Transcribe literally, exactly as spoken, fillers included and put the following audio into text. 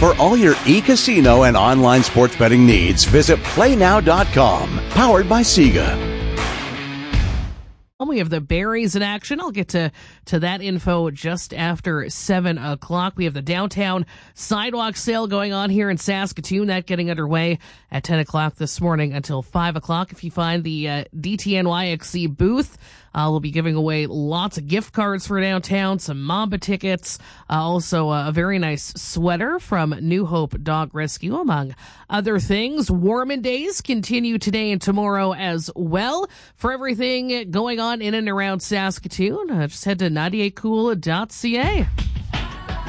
For all your e-casino and online sports betting needs, visit play now dot com. Powered by Sega. We have the berries in action. I'll get to, to that info just after seven o'clock. We have the downtown sidewalk sale going on here in Saskatoon. That getting underway at ten o'clock this morning until five o'clock. If you find the uh, D T N Y X C booth, uh, we'll be giving away lots of gift cards for downtown, some Mamba tickets, uh, also uh, a very nice sweater from New Hope Dog Rescue, among other things. Warmin days continue today and tomorrow as well. For everything going on in and around Saskatoon, uh, just head to ninety-eight cool dot c a.